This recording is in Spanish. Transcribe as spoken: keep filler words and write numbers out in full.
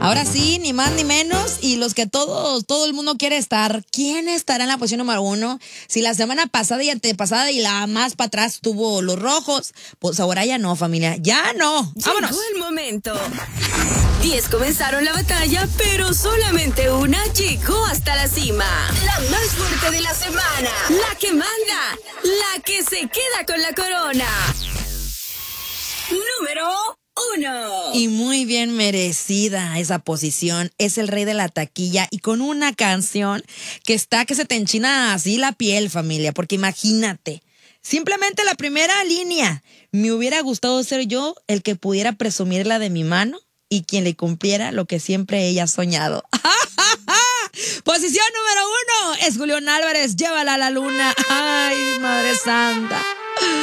Ahora sí, ni más ni menos, y los que todos, todo el mundo quiere estar. ¿Quién estará en la posición número uno? Si la semana pasada y antepasada y la más para atrás tuvo los rojos, pues ahora ya no, familia, ya no. ¡Vámonos! Llegó el momento. Diez comenzaron la batalla, pero solamente una llegó hasta la cima. La más fuerte de la semana. La que manda. La que se queda con la corona. Número uno. Y muy bien merecida esa posición. Es el rey de la taquilla y con una canción que está que se te enchina así la piel, familia. Porque imagínate, simplemente la primera línea. Me hubiera gustado ser yo el que pudiera presumirla de mi mano y quien le cumpliera lo que siempre ella ha soñado. Posición número uno es Julián Álvarez, Llévala a la luna. Ay, Madre Santa.